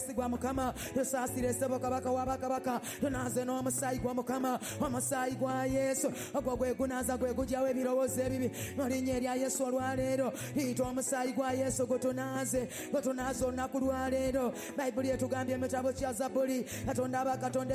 gwa mukama tusasire sebo kabaka wabakabaka tunaze n'omusaayi gwa mukama omusaayi gwa yesu ogwo gwe gunaza gwe gujyawo ebirowoozo ebibi mu linnya erya yesu olwaleero iyita omusaayi gwa yesu gutunaaze olunaku lwaleero bayibuli etugambye emitabo kya Zabbuli katonda abakatonda